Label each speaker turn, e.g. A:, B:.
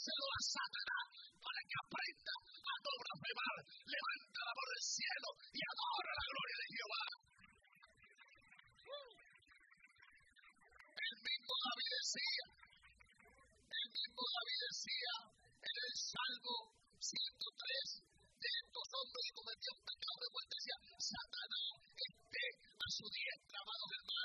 A: dárselo a Satanás para que aprenda a no blasfemar. Levántala por el cielo y adora